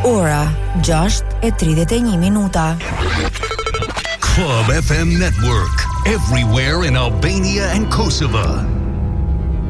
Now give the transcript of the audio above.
Ora 6:31 minuta. Club FM Network, everywhere in Albania and Kosovo.